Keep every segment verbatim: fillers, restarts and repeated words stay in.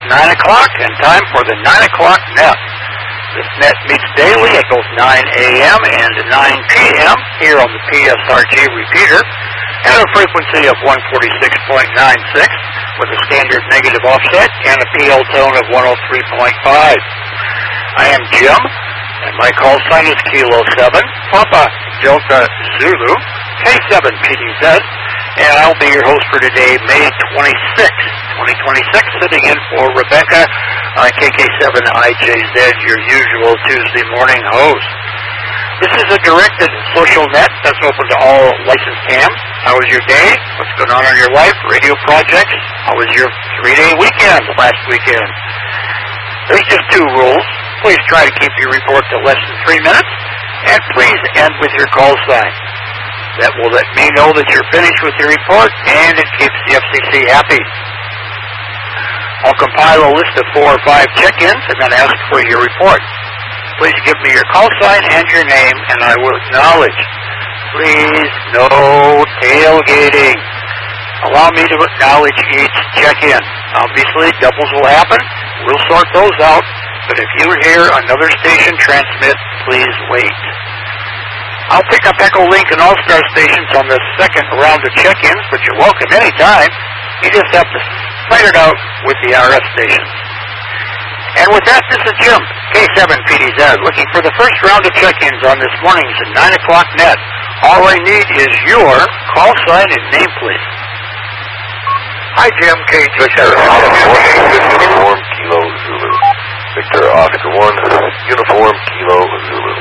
nine o'clock, and time for the nine o'clock net. This net meets daily at both nine a.m. and nine p.m. here on the P S R G repeater at a frequency of one forty-six point nine six with a standard negative offset and a P L tone of one oh three point five. I am Jim, and my call sign is Kilo seven, Papa Delta Zulu, K seven P D Z, and I'll be your host for today, May twenty-sixth, twenty twenty-six, sitting in for Rebecca on K K seven I J Z, your usual Tuesday morning host. This is a directed social net that's open to all licensed hams. How was your day? What's going on in your life? Radio projects? How was your three-day weekend last weekend? There's just two rules. Please try to keep your report to less than three minutes, and please end with your call sign. That will let me know that you're finished with your report, and it keeps the F C C happy. I'll compile a list of four or five check-ins and then ask for your report. Please give me your call sign and your name, and I will acknowledge. Please, no tailgating. Allow me to acknowledge each check-in. Obviously, doubles will happen. We'll sort those out. But if you hear another station transmit, please wait. I'll pick up Echo Link and All-Star stations on the second round of check-ins, but you're welcome anytime. You just have to fight it out with the R F stations. And with that, this is Jim, K seven P D Z, looking for the first round of check-ins on this morning's nine o'clock net. All I need is your call sign and name, please. Hi, Jim, K Victor Uniform Kilo Zulu. Victor Oscar one, Uniform Kilo Zulu.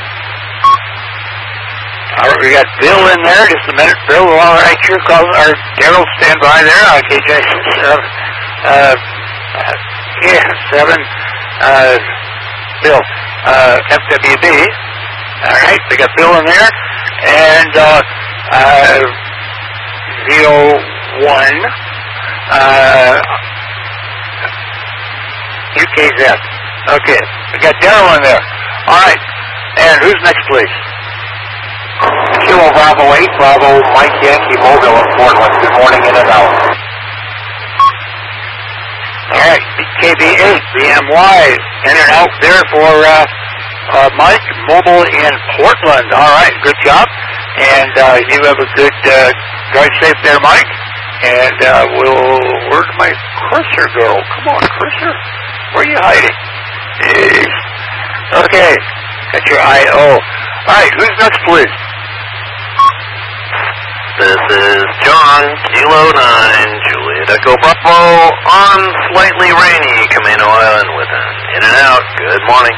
All right, we got Bill in there. Just a minute, Bill. All right, your call. Or Daryl, stand by there. Okay, Jason. Uh, uh, yeah, seven. Uh, Bill. Uh, F W B. All right, we got Bill in there, and uh, uh, zero one. Uh, U K Z. Okay, we got Daryl in there. All right, and who's next, please? Kilo Bravo eight, Bravo Mike Yankee Mobile in Portland. Good morning, in and out. All right, K B eight, B M Y, in and out there for uh, uh, Mike Mobile in Portland. All right, good job. And uh, you have a good uh, drive safe there, Mike. And uh, we'll, where'd my cursor go? Come on, cursor. Where are you hiding? Jeez. Okay, got your I O. All right, who's next, please? This is John, Kilo nine, Juliet Echo Bravo, on slightly rainy Camino Island with an in and out. Good morning.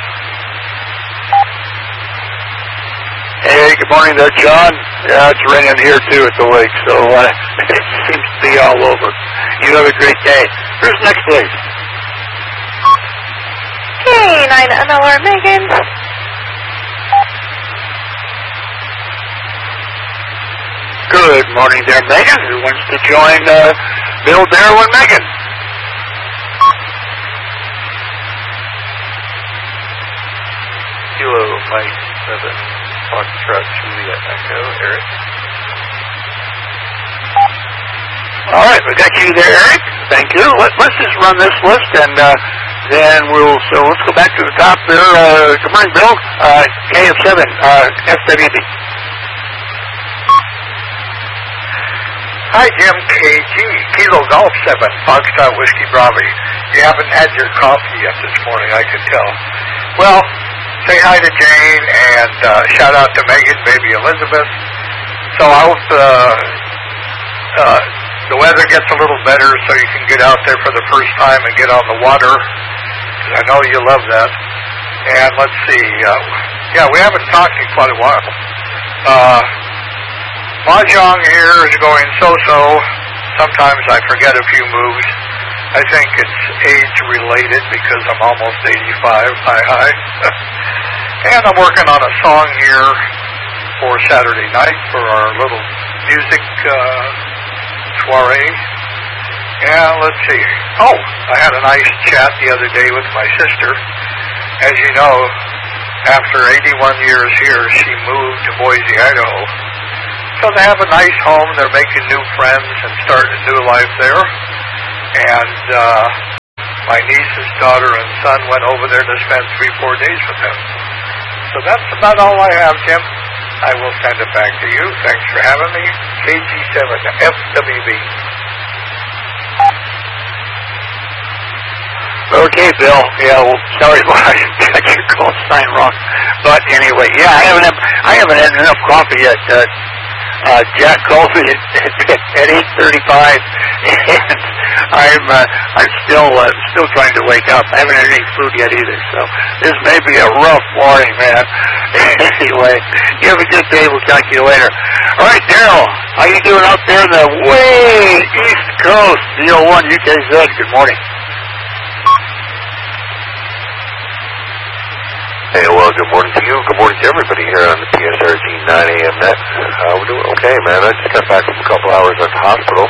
Hey, good morning there, John. Yeah, it's raining here, too, at the lake, so uh, it seems to be all over. You have a great day. Who's next, please? K nine N L R, Megan. Good morning there, Megan. Who wants to join uh, Bill, Daryl, and Megan? Kilo Mike seven, Foxtrot Juliet Echo, Eric. All right, we got you there, Eric. Thank you. Let, let's just run this list, and uh, then we'll, so let's go back to the top there. Uh, good morning, Bill. Uh, K F seven, uh, F W B. Hi, Jim, K G, Kilo Golf seven, Foxtrot Whiskey Bravo. You haven't had your coffee yet this morning, I can tell. Well, say hi to Jane, and uh, shout out to Megan, baby Elizabeth. So I hope uh, uh, the weather gets a little better so you can get out there for the first time and get on the water, because I know you love that. And let's see, uh, yeah, we haven't talked in quite a while. Uh, Mahjong here is going so-so. Sometimes I forget a few moves. I think it's age-related because I'm almost eighty-five. Hi, hi. And I'm working on a song here for Saturday night for our little music uh, soiree. And let's see. Oh, I had a nice chat the other day with my sister. As you know, after eighty-one years here, she moved to Boise, Idaho. So they have a nice home. They're making new friends and starting a new life there. And uh, My niece's daughter and son went over there to spend three, four days with them. So that's about all I have, Jim. I will send it back to you. Thanks for having me. K G seven F W B. Okay, Bill. Yeah, well, sorry about I got your call sign wrong. But anyway, yeah, I haven't had, I haven't had enough coffee yet. Uh, uh, Jack called me at, at eight thirty-five, and I'm uh, I'm still uh, still trying to wake up. I haven't had any food yet either, so this may be a rough morning, man. Anyway, you have a good day. We'll talk to you later. All right, Daryl, how you doing out there in the way east coast? D O one U K Z. Good morning. Hey, well, good morning to you. Good morning to everybody here on the P S R G nine A M net. Uh, we're doing okay, man. I just got back from a couple hours at the hospital.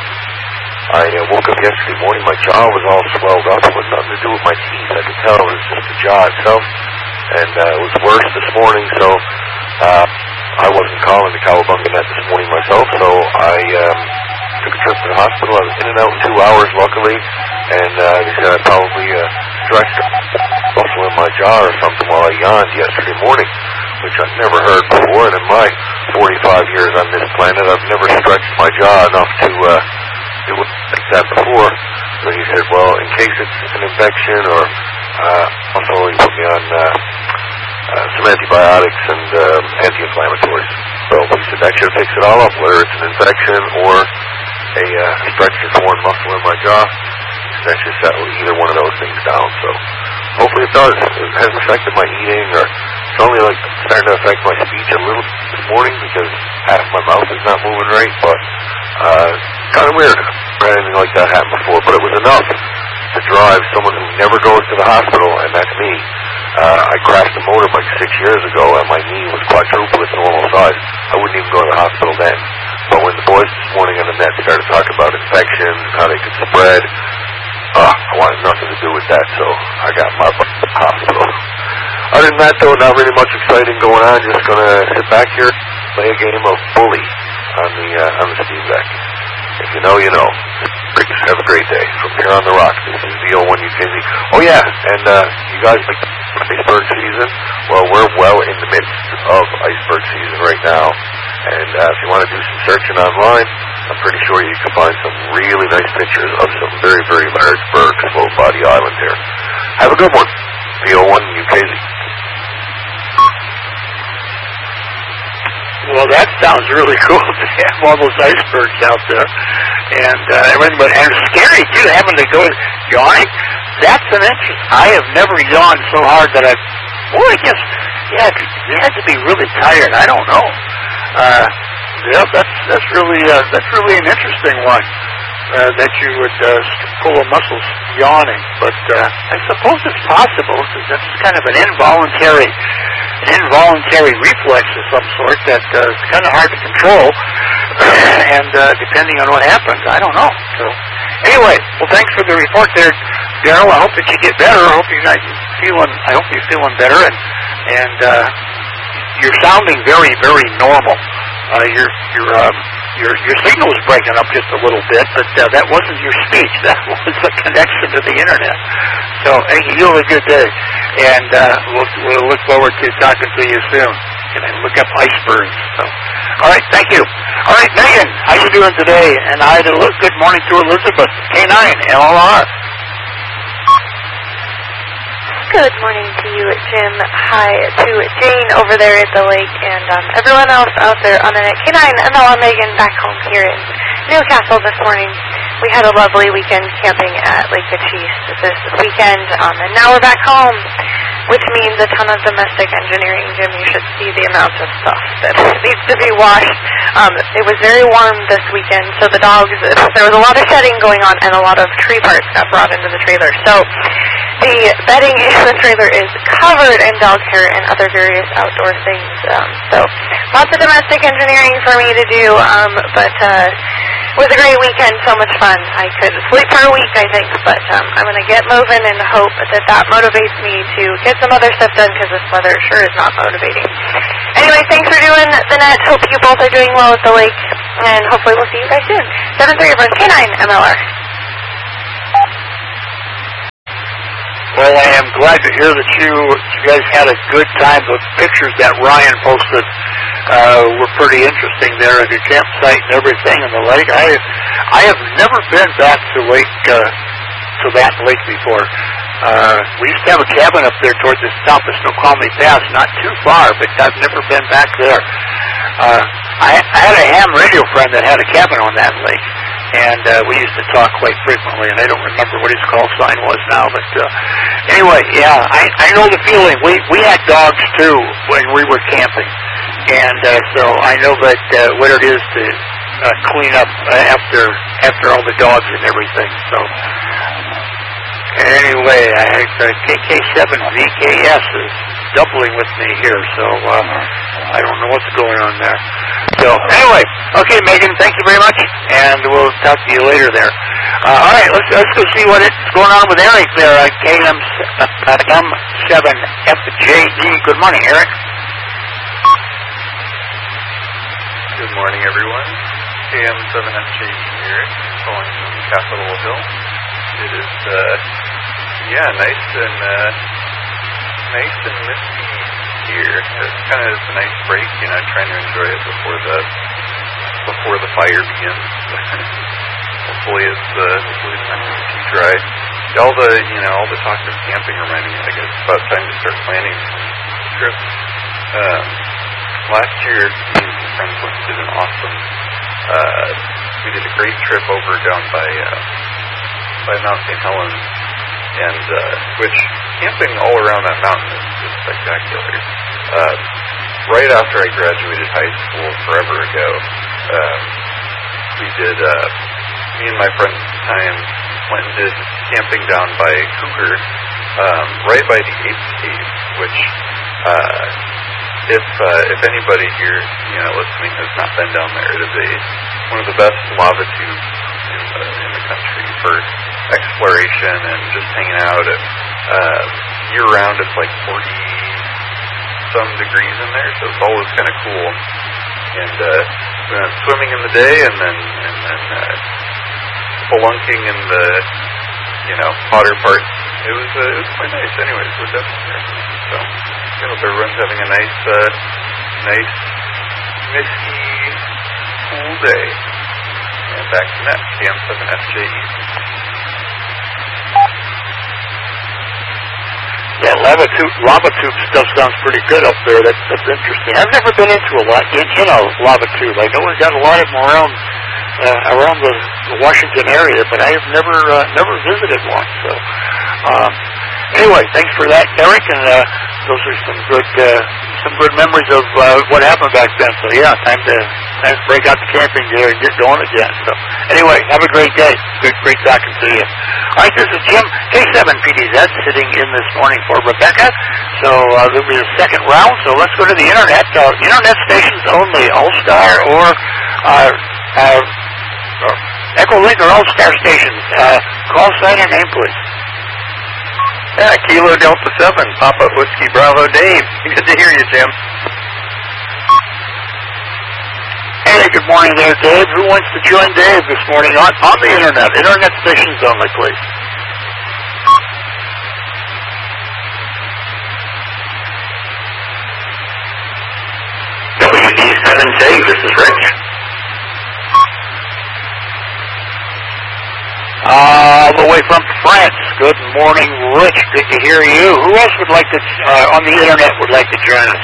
I uh, woke up yesterday morning. My jaw was all swelled up. It was nothing to do with my teeth. I could tell it was just the jaw itself. And uh, it was worse this morning, so uh, I wasn't calling the Cowabunga net this morning myself, so I um, took a trip to the hospital. I was in and out in two hours, luckily, and uh, they said I probably uh, stretched a muscle in my jaw or something while I yawned yesterday morning, which I've never heard before, and in my forty-five years on this planet, I've never stretched my jaw enough to uh, do it like that before. So he said, well, in case it's an infection or uh, also he put me on uh, uh, some antibiotics and um, anti-inflammatories. So he said that should fix it all up, whether it's an infection or a uh, stretched or torn muscle in my jaw. That should settle either one of those things down. So hopefully it does. It hasn't affected my eating, or it's only like starting to affect my speech a little this morning because half my mouth is not moving right. But uh, kind of weird. Never had anything like that happen before. But it was enough to drive someone who never goes to the hospital, and that's me. Uh, I crashed a motorbike six years ago, and my knee was quadruple its normal size. I wouldn't even go to the hospital then. But when the boys this morning on the net started talking about infections and how they could spread, Uh, I wanted nothing to do with that, so I got my butt to the hospital. Other than that, though, not really much exciting going on. Just going to sit back here, play a game of Bully on the uh, on the Steam Deck. If you know, you know. Have a great day. From here on the rock, this is D O one U K Z. Oh, yeah, and uh, you guys like iceberg season? Well, we're well in the midst of iceberg season right now. And uh, if you want to do some searching online, I'm pretty sure you can find some really nice pictures of some very, very large bergs floating by the island here. Have a good one. D O one U K Z. Well, that sounds really cool to have all those icebergs out there, and uh, everything. But and it's scary too, having to go yawning. That's an interest. I have never yawned so hard that I've. Well, I guess yeah, you have to be really tired. I don't know. Uh, yeah, that's that's really uh, that's really an interesting one. Uh, that you would uh, pull a muscles yawning, but uh, I suppose it's possible because that's kind of an involuntary, an involuntary reflex of some sort that uh, is kind of hard to control, and uh, depending on what happens, I don't know. So, anyway, well, thanks for the report there, Daryl. I hope that you get better. I hope you're not feeling. I hope you're feeling better, and and uh, you're sounding very, very normal. Uh, your your um, your your signal was breaking up just a little bit, but uh, that wasn't your speech. That was a connection to the internet. So, hey, you have a good day, and uh, we'll, we'll look forward to talking to you soon. And look up icebergs. So, all right, thank you. All right, Megan, how you doing today? And I had a look. Good morning to Elizabeth, K nine L L R. Good morning to you, Jim. Hi to Jane over there at the lake, and um, everyone else out there on the net. K nine M L R Megan back home here in Newcastle this morning. We had a lovely weekend camping at Lake Cochise this weekend, um, and now we're back home, which means a ton of domestic engineering. Jim, you should see the amount of stuff that needs to be washed. Um, it was very warm this weekend, so the dogs, there was a lot of shedding going on, and a lot of tree parts got brought into the trailer. So the bedding in the trailer is covered in dog hair and other various outdoor things. Um, so lots of domestic engineering for me to do, um, but uh, it was a great weekend, so much fun. I could sleep for a week, I think, but um, I'm going to get moving and hope that that motivates me to get some other stuff done because this weather sure is not motivating. Anyway, thanks for doing the net. Hope you both are doing well at the lake, and hopefully we'll see you guys soon. seven three everyone, K nine M L R. Well, I am glad to hear that you, you guys had a good time. The pictures that Ryan posted uh, were pretty interesting there at your campsite and everything in the lake. I I have never been back to Lake uh, to that lake before. Uh, we used to have a cabin up there towards the top of Snoqualmie Pass, not too far, but I've never been back there. Uh, I, I had a ham radio friend that had a cabin on that lake. And uh, we used to talk quite frequently, and I don't remember what his call sign was now. But uh, anyway, yeah, I, I know the feeling. We we had dogs too when we were camping, and uh, so I know that uh, what it is to uh, clean up uh, after after all the dogs and everything. So anyway, I had uh, K K seven V K S is doubling with me here, so uh, I don't know what's going on there. So anyway, okay, Megan, thank you very much, and we'll talk to you later there. Uh, all right, let's let's go see what's going on with Eric there at K M seven F J E. Good morning, Eric. Good morning, everyone. K M seven F J E here, calling from Capitol Hill. It is, uh, yeah, nice and uh, nice and misty here. It's kind of a nice break, you know, trying to enjoy it before the before the fire begins. hopefully it's uh, hopefully it's not too dry. All the you know all the talk of camping reminding me, I guess it's about time to start planning trips. Um, last year, me and some friends went and did an awesome. Uh, we did a great trip over down by uh, by Mount Saint Helens, and uh, which camping all around that mountain is, is spectacular. Uh, right after I graduated high school forever ago, um, we did. Uh, me and my friends at the time went and did camping down by Cougar, um, right by the Apes Cave, which. Uh, If uh, if anybody here, you know, listening has not been down there, it is a one of the best lava tubes in the, in the country for exploration and just hanging out. And uh, year round, it's like forty some degrees in there, so it's always kind of cool. And uh, we went swimming in the day, and then and then uh, spelunking in the you know hotter parts. It was uh, it was quite nice. Anyways, we're definitely recommending. So. I hope everyone's having a nice, uh, nice, misty, cool day. And back to that, K M seven F J E. Yeah, lava tube, lava tube stuff sounds pretty good up there. That's, that's interesting. I've never been into a lot in, in a lava tube. I know we've got a lot of them around uh, around the, the Washington area, but I have never uh, never visited one. So. Um, Anyway, thanks for that, Eric, and uh, those are some good uh, some good memories of uh, what happened back then. So yeah, time to time to break out the camping gear and get going again. So anyway, have a great day. Good, great talking to you. All right, this is Jim K seven P D Z sitting in this morning for Rebecca. So uh, there'll be a second round. So let's go to the internet. Uh, internet stations only, All-Star or uh, uh, Echo Link or All-Star stations. Uh, call sign and name, please. Yeah, Kilo Delta seven, Papa Whiskey Bravo Dave. Good to hear you, Jim. Hey, good morning there, Dave. Who wants to join Dave this morning on, on the internet? Internet stations only, please. W D seven Dave, this is Rich. All the way from France. Good morning, Rich. Good to hear you. Who else would like to, uh, on the internet, would like to join us?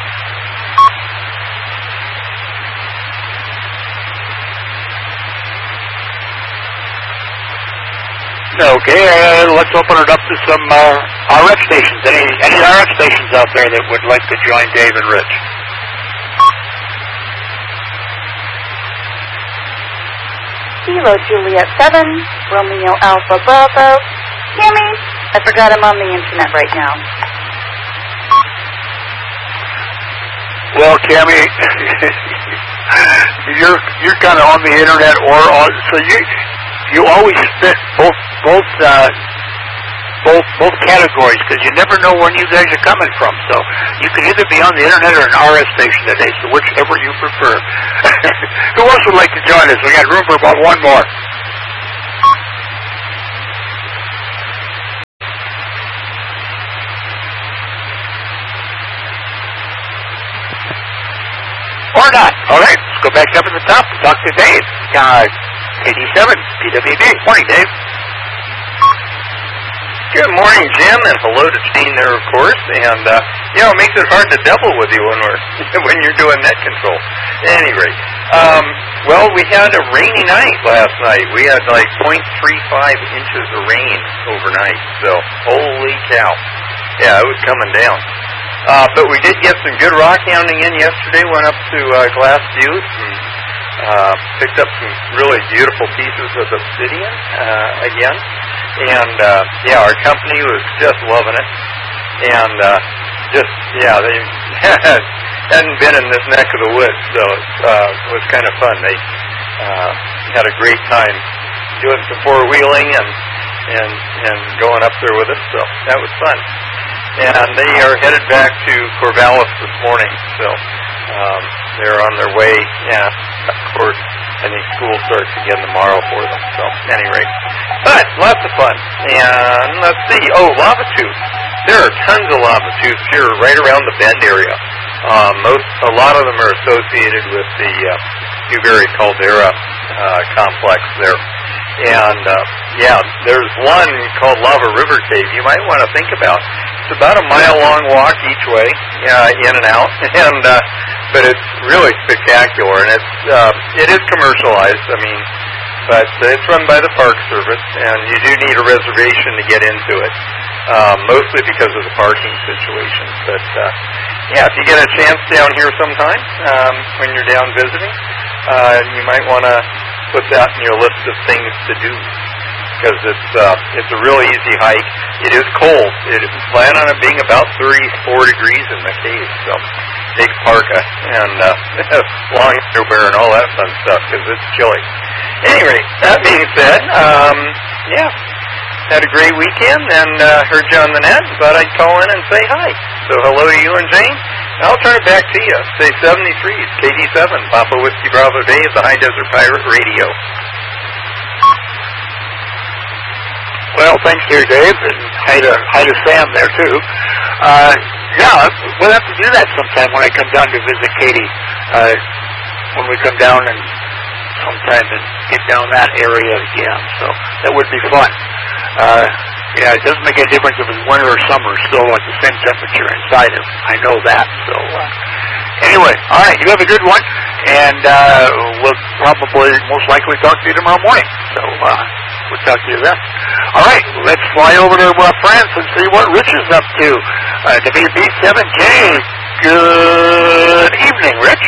Okay, uh, let's open it up to some uh, R F stations. Any, any R F stations out there that would like to join Dave and Rich? Kilo Juliet seven, Romeo Alpha Bravo. Cammy, I forgot I'm on the internet right now. Well, Cammy, you're you're kind of on the internet, or on, so you you always fit both both uh, both both categories because you never know when you guys are coming from. So you can either be on the internet or an R F station today. So whichever you prefer. Who else would like to join us? We got room for about one more. talk to Dave, uh, K D seven, P W D. Morning, Dave. Good morning, Jim, and hello to Gene there, of course. And, uh, you know, it makes it hard to double with you when we're when you're doing net control. At any rate, um, well, we had a rainy night last night. We had like point three five inches of rain overnight. So, holy cow. Yeah, it was coming down. Uh, but we did get some good rock hounding in yesterday. Went up to uh, Glass Butte and uh, picked up some really beautiful pieces of obsidian uh, again. And, uh, yeah, our company was just loving it. And, uh, just, yeah, they hadn't been in this neck of the woods, so uh, it was kind of fun. They uh, had a great time doing some four-wheeling and, and, and going up there with us, so that was fun. And they are headed back to Corvallis this morning, so um, they're on their way. Yeah, of course, I think school starts again tomorrow for them, so at any rate. But lots of fun. And let's see. Oh, lava tubes. There are tons of lava tubes here right around the Bend area. Um, most, a lot of them are associated with the uh, Newberry Caldera uh, complex there. And, uh, yeah, there's one called Lava River Cave you might want to think about. It's about a mile-long walk each way, uh, in and out, and uh, but it's really spectacular, and it's uh, it is commercialized, I mean, but it's run by the Park Service, and you do need a reservation to get into it, um, mostly because of the parking situation. But, uh, yeah, if you get a chance down here sometime, um, when you're down visiting, uh, you might want to put that in your list of things to do, because it's uh, it's a really easy hike. It is cold. It is plan on it being about thirty-four degrees in the cave, so big parka and uh, long underwear and all that fun stuff, because it's chilly. Anyway, that being said, um, yeah, had a great weekend, and uh, heard you on the net. Thought I'd call in and say hi. So hello to you and Jane. I'll turn it back to you. Say seventy-three, K D seven, Papa Whiskey Bravo Dave, the High Desert Pirate Radio. Well, thanks, dear Dave, and hi to, hi to Sam there, too. Uh, yeah, we'll have to do that sometime when I come down to visit Katie. Uh, when we come down and sometime and get down that area again, so that would be fun. Uh, yeah, it doesn't make any difference if it's winter or summer, still at the same temperature inside it. I know that, so... Uh, Anyway, all right, you have a good one, and uh, we'll probably most likely talk to you tomorrow morning. So uh, we'll talk to you then. All right, let's fly over to uh, France and see what Rich is up to. Uh, W B seven K, good evening, Rich.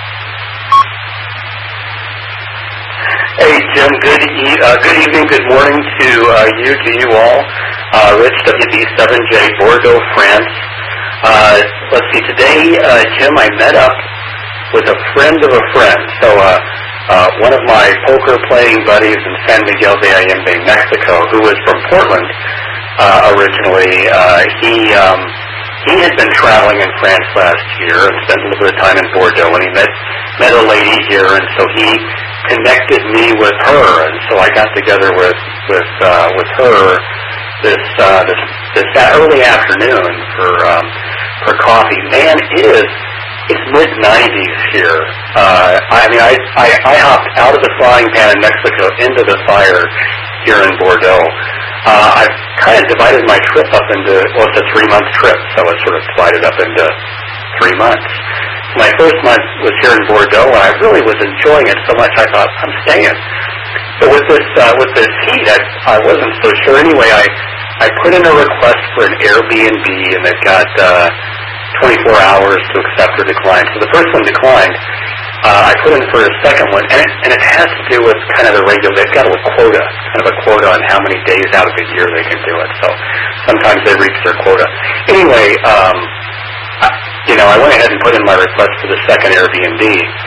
Hey, Jim, good, e- uh, good evening, good morning to uh, you, to you all. Uh, Rich, W B seven J, Bordeaux, France. Uh, let's see, today, uh, Jim, I met up with a friend of a friend. So, uh, uh, one of my poker playing buddies in San Miguel de Allende, Mexico, who was from Portland, uh, originally, uh, he, um, he had been traveling in France last year and spent a little bit of time in Bordeaux, and he met, met a lady here, and so he connected me with her, and so I got together with, with, uh, with her this, uh, this, this early afternoon for, um, for coffee. Man, it is, it's mid nineties here. Uh, I mean, I, I, I hopped out of the frying pan in Mexico into the fire here in Bordeaux. Uh, I've kind of divided my trip up into, well, it's a three-month trip, so it's sort of divided up into three months. My first month was here in Bordeaux, and I really was enjoying it so much I thought, I'm staying. So with this, uh, with this heat, I, I wasn't so sure. Anyway, I, I put in a request for an Airbnb, and they've got uh, twenty-four hours to accept or decline. So the first one declined. Uh, I put in for a second one, and it, and it has to do with kind of the regular. They've got a quota, kind of a quota on how many days out of the year they can do it. So sometimes they reach their quota. Anyway, um, I, you know, I went ahead and put in my request for the second Airbnb,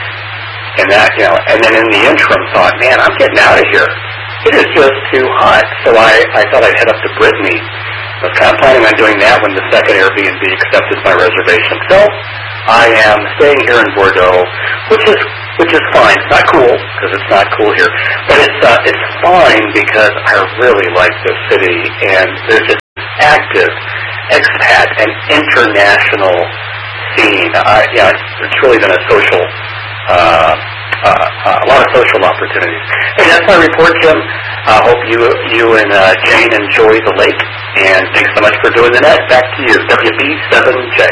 and that, you know, and then in the interim thought, man, I'm getting out of here. It is just too hot. So I, I thought I'd head up to Brittany. I was kind of planning on doing that when the second Airbnb accepted my reservation. So I am staying here in Bordeaux, which is which is fine. It's not cool because it's not cool here, but it's uh, it's fine because I really like this city, and there's just active expat and international scene. I, yeah, it's, it's really been a social uh, uh, a lot of social opportunities. Hey, that's my report, Jim. I uh, hope you you and uh, Jane enjoy the lake, and thanks so much for doing the net. Back to you, W B seven J.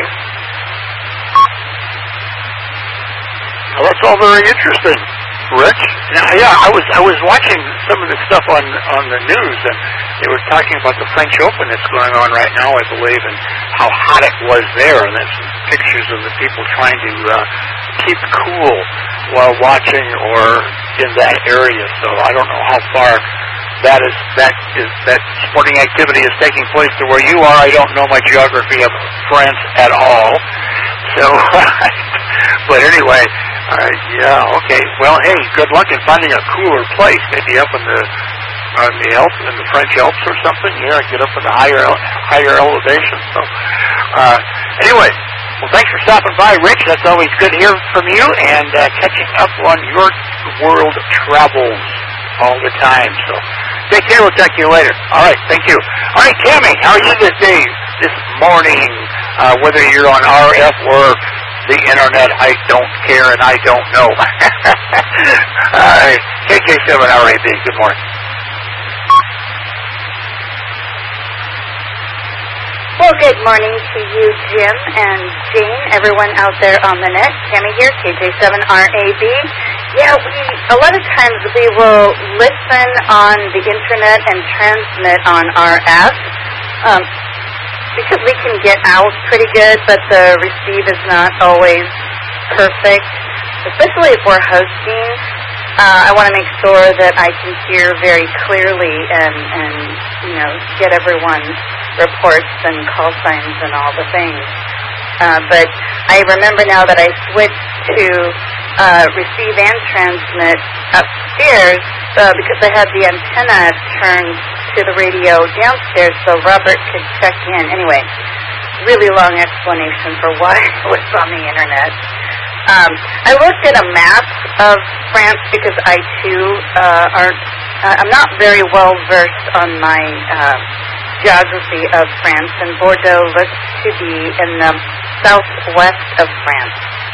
Well, that's all very interesting, Rich. Now, yeah, I was I was watching some of the stuff on on the news, and they were talking about the French Open that's going on right now, I believe, and how hot it was there. And there's some pictures of the people trying to uh, keep cool while watching or in that area. So I don't know how far that is that is that sporting activity is taking place to where you are. I don't know my geography of France at all. So, but anyway. Uh, yeah, okay. Well, hey, good luck in finding a cooler place, maybe up in the on the Alps, in the French Alps or something. Yeah, get up in the higher higher elevation. So, uh, anyway, well, thanks for stopping by, Rich. That's always good hearing from you and uh, catching up on your world travels all the time. So, take care. We'll talk to you later. All right, thank you. All right, Tammy, how are you this day, this morning? Uh, whether you're on R F or the internet, I don't care and I don't know. uh, K J seven R A B, good morning. Well, good morning to you, Jim and Jane, everyone out there on the net. Tammy here, K J seven R A B. Yeah, we, a lot of times we will listen on the internet and transmit on R F. Um, Because we can get out pretty good, but the receive is not always perfect, especially if we're hosting. Uh, I want to make sure that I can hear very clearly and, and, you know, get everyone's reports and call signs and all the things. Uh, but I remember now that I switched to uh, receive and transmit upstairs uh, because I had the antenna turned to the radio downstairs so Robert could check in. Anyway, really long explanation for why I was on the internet. Um, I looked at a map of France because I too uh, aren't. Uh, I'm not very well versed on my uh, geography of France, and Bordeaux looks to be in the southwest of France.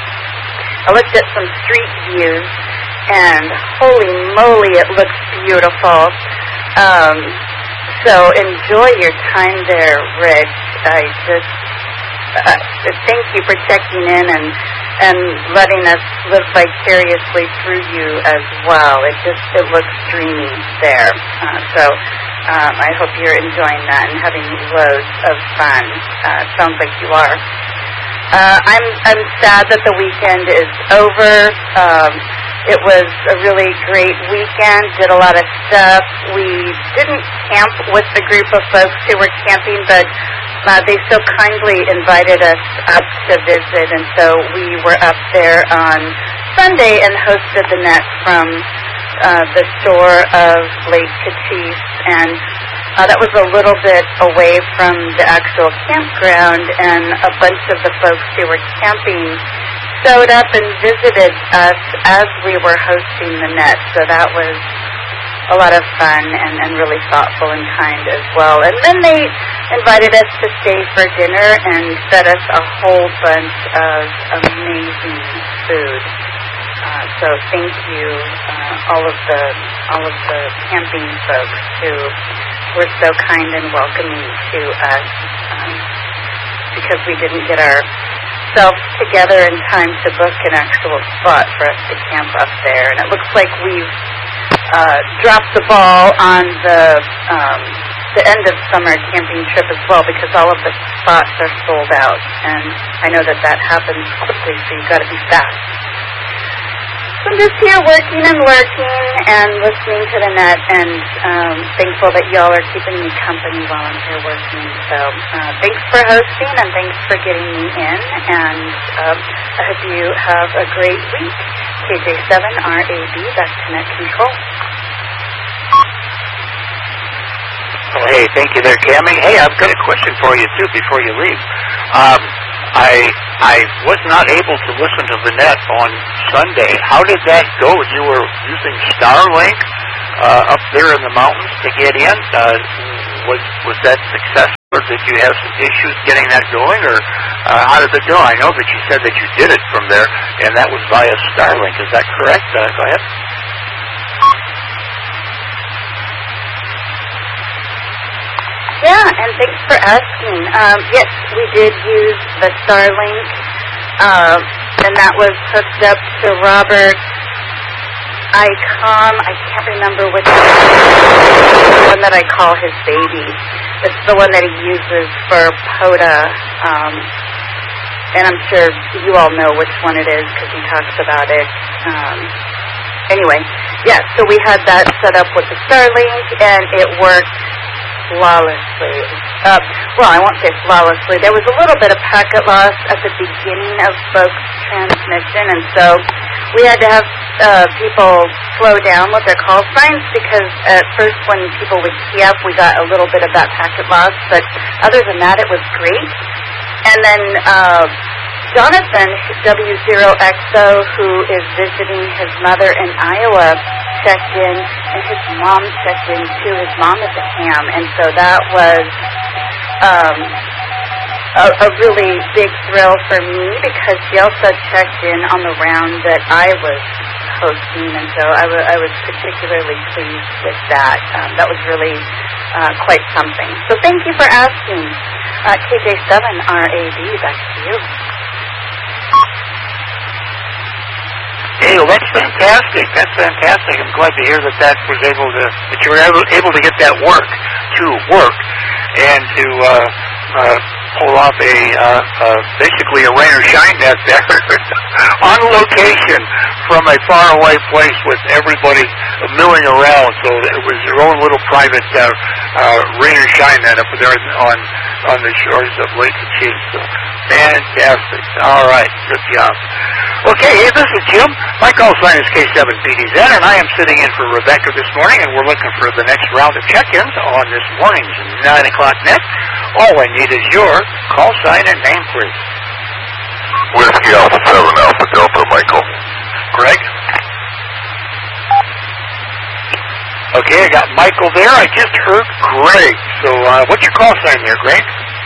I looked at some street views, and holy moly, it looks beautiful. Um, so enjoy your time there, Rich. I just uh, thank you for checking in and and letting us live vicariously through you as well. It just it looks dreamy there. Uh, so um, I hope you're enjoying that and having loads of fun. Uh, sounds like you are. Uh, I'm I'm sad that the weekend is over. Um, It was a really great weekend, did a lot of stuff. We didn't camp with the group of folks who were camping, but uh, they so kindly invited us up to visit, and so we were up there on Sunday and hosted the net from uh, the shore of Lake Cachis, and uh, that was a little bit away from the actual campground, and a bunch of the folks who were camping showed up and visited us as we were hosting the net, so that was a lot of fun and, and really thoughtful and kind as well. And then they invited us to stay for dinner and fed us a whole bunch of amazing food. Uh, so thank you, uh, all of the all of the camping folks who were so kind and welcoming to us, um, because we didn't get our together in time to book an actual spot for us to camp up there, and it looks like we've uh, dropped the ball on the um, the end of summer camping trip as well, because all of the spots are sold out, and I know that that happens quickly, so you've got to be fast. So I'm just here working and lurking and listening to the net, and um, thankful that y'all are keeping me company while I'm here working. So uh, thanks for hosting, and thanks for getting me in, and um, I hope you have a great week. K J seven R A B, back to Net Control. Well, hey, thank you there, Cammie. Hey, I've got a question for you, too, before you leave. Um, I I was not able to listen to the net on Sunday. How did that go? You were using Starlink uh, up there in the mountains to get in. Uh, was was that successful, or did you have some issues getting that going, or Uh, how did it go? I know that you said that you did it from there, and that was via Starlink. Is that correct? Uh, go ahead. Yeah, and thanks for asking. Um, yes, we did use the Starlink, uh, and that was hooked up to Robert ICOM. I can't remember which one. The one that I call his baby. It's the one that he uses for POTA. Um, and I'm sure you all know which one it is because he talks about it. Um, anyway, yeah, so we had that set up with the Starlink, and it worked flawlessly. Uh, well, I won't say flawlessly. There was a little bit of packet loss at the beginning of folks' transmission, and so we had to have uh, people slow down with their call signs because at first when people would key up, we got a little bit of that packet loss, but other than that, it was great. And then uh, Jonathan, W zero X O, who is visiting his mother in Iowa, checked in, and his mom checked in too. His mom is a ham, and so that was um, a, a really big thrill for me because she also checked in on the round that I was hosting, and so I, w- I was particularly pleased with that. Um, that was really uh, quite something. So thank you for asking. Uh, K J seven R A B, back to you. Hey, well, that's fantastic. That's fantastic. I'm glad to hear that that was able to, that you were able, able to get that work to work and to uh, uh, pull off a uh, uh, basically a rain or shine net there on location from a faraway place with everybody milling around. So it was your own little private uh, uh, rain or shine net up there on on the shores of Lake Cheat. So fantastic. All right, good job. Okay, hey, this is Jim. My call sign is K seven B D Z, and I am sitting in for Rebecca this morning, and we're looking for the next round of check-ins on this morning's nine o'clock net. All I need is your call sign and name, please. Whiskey Alpha seven Alpha Delta, Michael. Greg? Okay, I got Michael there. I just heard Greg. So uh, what's your call sign there, Greg?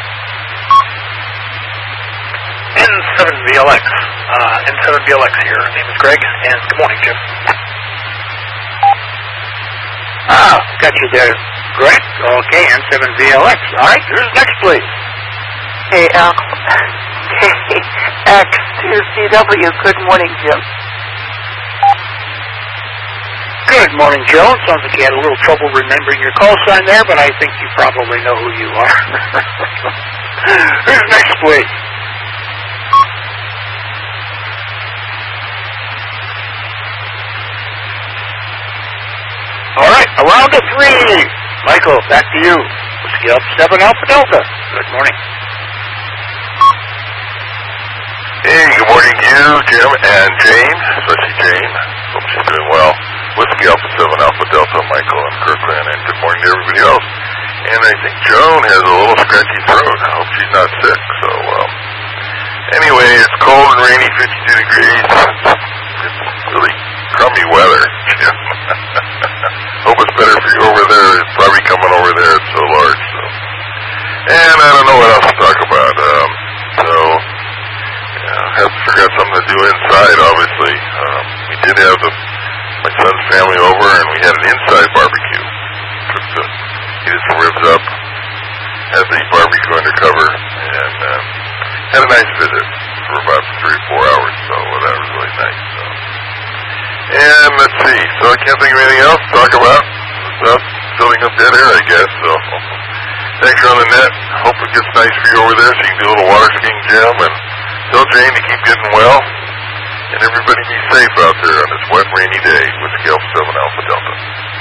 N seven V L X. Uh, N seven V L X here. My name is Greg, and good morning, Jim. Ah, got you there, Greg. Okay, N seven V L X. All right, who's next, please? Hey, Al. X two C W. Good morning, Jim. Good morning, Joe. Sounds like you had a little trouble remembering your call sign there, but I think you probably know who you are. Who's next, please? All right, a round of three. Michael, back to you. Whiskey up seven Alpha Delta. Good morning. Hey, good morning to you, Jim, and Jane, especially Jane. Hope she's doing well. Whiskey Alpha seven Alpha Delta, Michael and Kirkland, and good morning to everybody else. And I think Joan has a little scratchy throat. I hope she's not sick. So, um, anyway, it's cold and rainy, fifty-two degrees. It's really crummy weather, Jim. Hope it's better for you over there. It's probably coming over there. It's so large. So, and I don't know what else to talk about. Um, so, yeah, have to figure out something to do inside. Obviously, um, we did have the my son's family over, and we had an inside barbecue. Cooked the, heated some ribs up, had the barbecue undercover, and um, had a nice visit for about three or four hours. So well, that was really nice. So. And let's see. So I can't think of anything else to talk about without filling up dead air, I guess. So thanks for on the net. Hope it gets nice for you over there, so you can do a little water skiing, Jim, and tell Jane to keep getting well. And everybody be safe out there on this wet, rainy day with Whiskey Alpha seven Alpha Delta.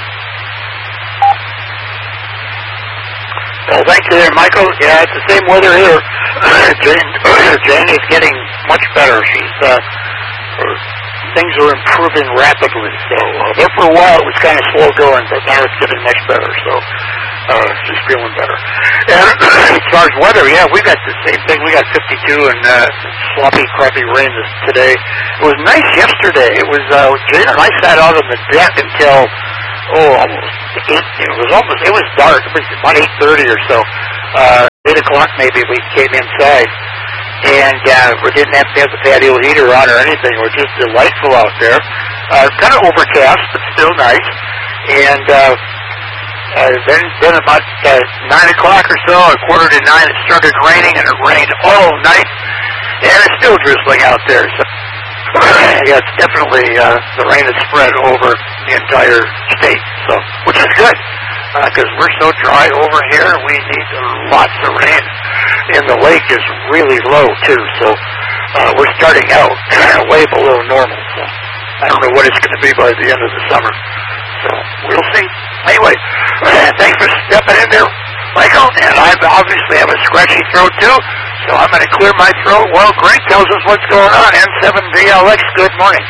Well, thank you there, Michael. Yeah, it's the same weather here. Jane, Jane is getting much better. She's, uh, things are improving rapidly. So, uh, there for a while it was kind of slow going, but now it's getting much better. So, uh, she's feeling better. And as far as weather, yeah, we got the same thing. We got fifty-two and, uh, sloppy, crappy rain this, today. It was nice yesterday. It was, uh, Jane and I sat out on the deck until, oh, almost eight. It was almost, it was dark. It was about eight thirty or so. Uh, eight o'clock maybe we came inside. and uh, we didn't have to have the patio heater on or anything. It was just delightful out there. Uh, kind of overcast, but still nice. And uh, uh, then, then about uh, nine o'clock or so, a quarter to nine, it started raining, and it rained all night. And it's still drizzling out there. So yeah, it's definitely uh, the rain has spread over the entire state, so which is good because uh, we're so dry over here. We need lots of rain, and the lake is really low too. So uh, we're starting out way below normal. So I don't know what it's going to be by the end of the summer. So we'll see. Anyway, thanks for stepping in there, Michael. And I obviously have a scratchy throat too. So I'm going to clear my throat while Greg tells us what's going on. N seven V L X, good morning.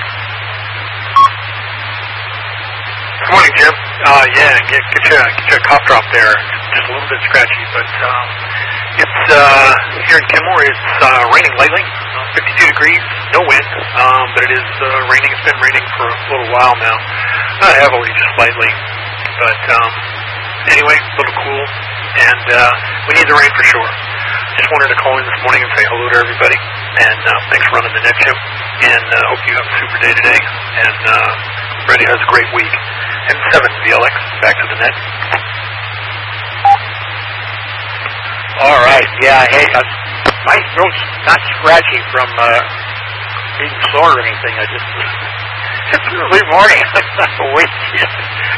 Good morning, Jim. Uh, yeah, get, get, you, get you a cough drop there. Just a little bit scratchy, but um, it's uh, here in Kenmore. It's uh, raining lately, uh, fifty-two degrees, no wind, um, but it is uh, raining. It's been raining for a little while now, not heavily, just lightly. But um, anyway, a little cool, and uh, we need the rain for sure. Just wanted to call in this morning and say hello to everybody, and uh, thanks for running the net show, and uh, hope you have a super day today, and uh, Brady has a great week. And seven V L X, back to the net. All right, yeah, hey, uh, my throat's not scratchy from uh, being sore or anything. I just, it's early morning. I'm not awake yet.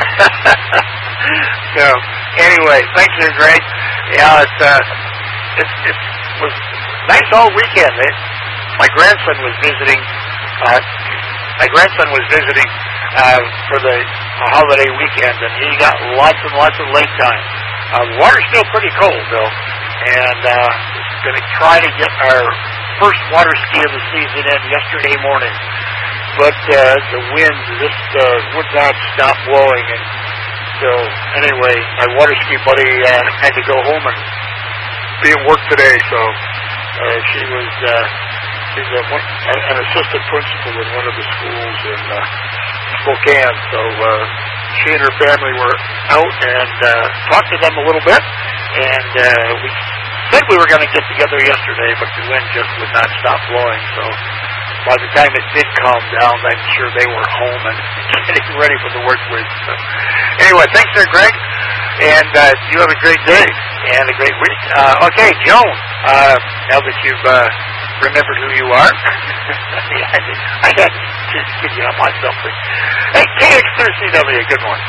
So, anyway, thanks, you're great. Yeah, it's, uh, It, it was nice all weekend. It, my grandson was visiting. Uh, my grandson was visiting uh, for the holiday weekend, and he got lots and lots of lake time. Uh, the water's still pretty cold, though, and uh, going to try to get our first water ski of the season in yesterday morning. But uh, the wind just uh, would not stop blowing, and so anyway, my water ski buddy uh, had to go home and be at work today, so uh, she was uh, she's a, one, an assistant principal in one of the schools in uh, Spokane. So uh, she and her family were out and uh, talked to them a little bit, and uh, we said we were going to get together yesterday, but the wind just would not stop blowing. So by the time it did calm down, I'm sure they were home and getting ready for the work week. So anyway, thanks there, Greg. And uh, you have a great day and a great week. Uh, okay, Joan, uh, now that you've uh, remembered who you are, I, did, I had to give you up on something. Hey, K X three C W, good morning.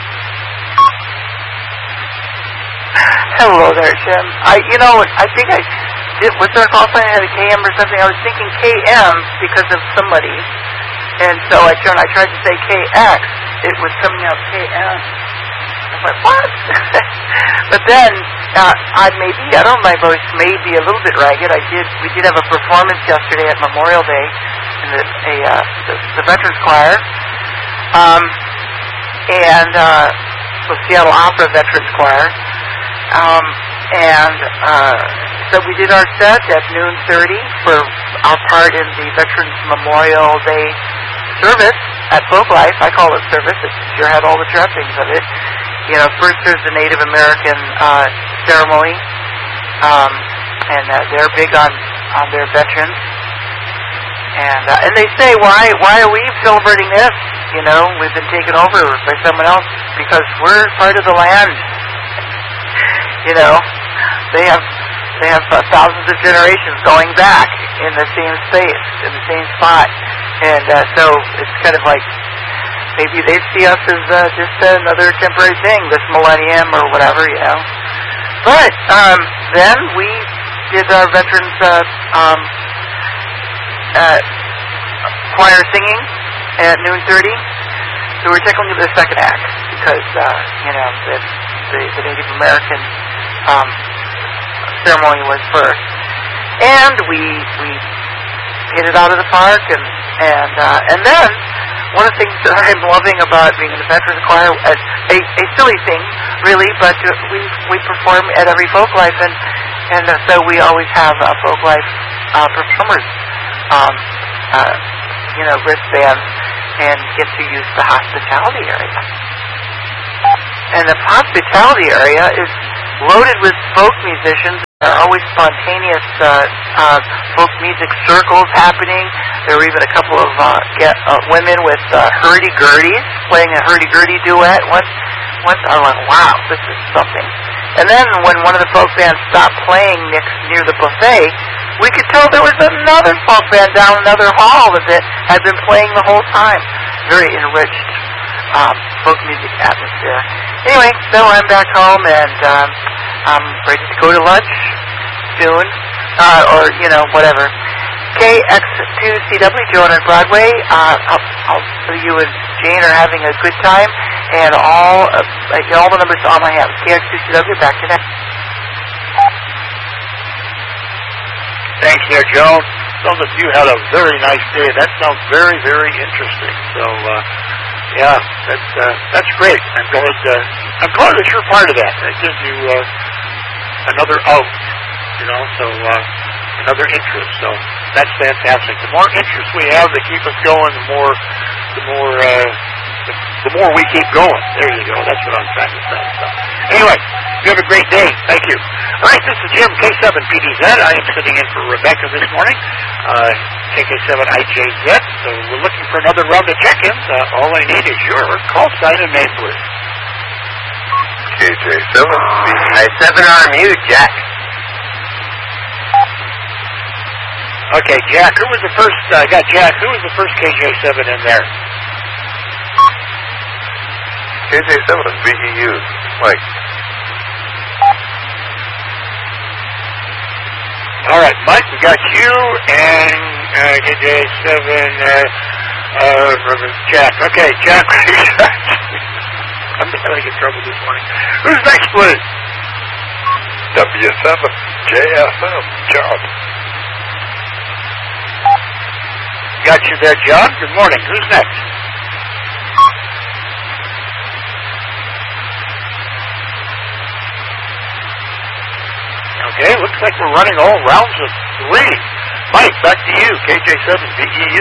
Hello there, Jim. I, you know, I think I did, was there a call sign I had a K M or something? I was thinking K M because of somebody, and so I turned. I tried to say K X. It was coming out K M. I was like, what? But then, uh, I maybe, I don't know, my voice may be a little bit ragged. I did, we did have a performance yesterday at Memorial Day in the, a, uh, the, the Veterans Choir. Um, and, uh, the Seattle Opera Veterans Choir. Um, and, uh, so we did our set at noon thirty for our part in the Veterans Memorial Day service at Folk Life. I call it service. It sure had all the trappings of it. You know, first there's the Native American uh, ceremony, um, and uh, they're big on, on their veterans. And uh, and they say, why why are we celebrating this? You know, we've been taken over by someone else because we're part of the land. You know, they have they have uh, thousands of generations going back in the same space, in the same spot, and uh, so it's kind of like. Maybe they see us as uh, just another temporary thing, this millennium or whatever, you know. But um, then we did our veterans uh, um, uh, choir singing at noon thirty. So we're taking the second act because, uh, you know, the, the, the Native American um, ceremony was first. And we we hit it out of the park, and and uh, and then. One of the things that I'm loving about being in the Veterans Choir, a, a, a silly thing, really, but uh, we we perform at every Folk Life, and and uh, so we always have uh, Folk Life uh, performers, um, uh, you know, wristbands, and get to use the hospitality area. And the hospitality area is loaded with folk musicians There are always spontaneous uh, uh, folk music circles happening. There were even a couple of uh, get, uh, women with uh, hurdy-gurdies playing a hurdy-gurdy duet. Once, once I went, wow, this is something. And then when one of the folk bands stopped playing next near the buffet, we could tell there was another folk band down another hall that had been playing the whole time. Very enriched um, folk music atmosphere. Anyway, so I'm back home and um, I'm ready to go to lunch soon, uh, or, you know, whatever. K X two C W, Joan on Broadway. Uh, I'll, I'll, so you and Jane are having a good time, and all uh, all the numbers on my hand. K X two C W, back to that. Thanks there, Joan. Sounds like you had a very nice day. That sounds very, very interesting. So, uh, yeah, that's uh, that's great. I'm glad. Uh, I'm glad that you're part of that. That gives you uh, another out, you know. So uh, another interest. So that's fantastic. The more interest we have that keep us going, the more, the more, uh, the, the more we keep going. There you go. That's what I'm trying to say. So anyway, you have a great day. Thank you. All right, this is Jim, K seven P D Z. I am sitting in for Rebecca this morning. Uh, K K seven I J Z. So we're looking for another round of check-ins. Uh, all I need is your call sign and name, please. K J seven B I seven R M U, Jack. Okay, Jack. Who was the first? I uh, got Jack. Who was the first K J seven in there? K J seven B E U. Mike. All right, Mike, we got you and uh, K J seven, uh, uh, Jack. Okay, Jack. I'm having in trouble this morning. Who's next, please? W seven J F M, John. Got you there, John. Good morning. Who's next? Okay, looks like we're running all rounds of three. Mike, back to you, K J seven B E U.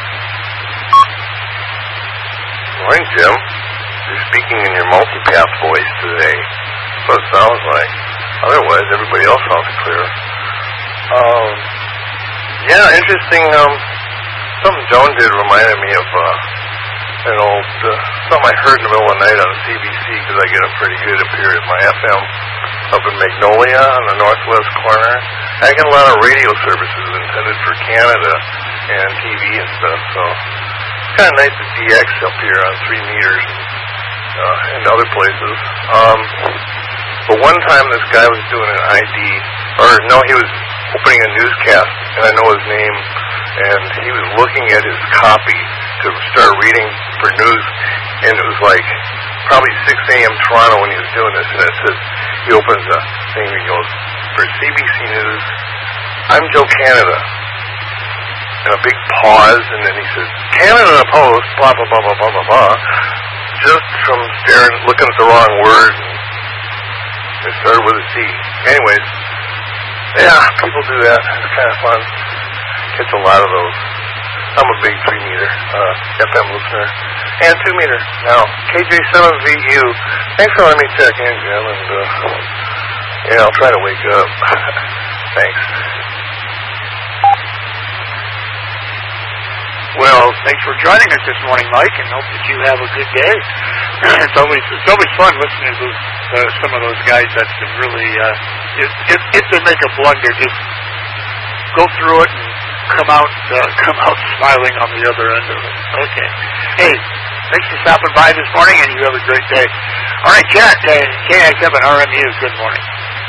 Morning, Jim. You're speaking in your multipath voice today. That's what it sounds like. Otherwise, everybody else sounds clear. Um, yeah, interesting. Um, something Joan did reminded me of uh, an old, uh, something I heard in the middle of the night on C B C, because I get them pretty good up here at my F M. Up in Magnolia on the northwest corner. I get a lot of radio services intended for Canada and T V and stuff, so it's kind of nice to D X up here on three meters and, uh, and other places. Um, but one time this guy was doing an I D, or no, he was opening a newscast, and I know his name, and he was looking at his copy to start reading for news, and it was like probably six a.m. Toronto when he was doing this, and it says, he opens the thing and he goes, for C B C News, I'm Joe Canada. And a big pause, and then he says, Canada Post, blah, blah, blah, blah, blah, blah, blah. Just from staring, looking at the wrong word, and it started with a C. Anyways, yeah, people do that. It's kind of fun. Catch a lot of those. I'm a big three meter uh, F M listener. And two meter now. K J seven V U. Thanks for letting me check in, Jim. And uh, yeah, I'll try to wake up. Thanks. Well, thanks for joining us this morning, Mike, and hope that you have a good day. it's always it's always fun listening to those, uh, some of those guys that can really, uh, if, if, if they make a blunder, just go through it and come out uh, come out smiling on the other end of it. Okay. Hey, thanks for stopping by this morning, and you have a great day. All right, Jack, uh, K I seven R M U, good morning.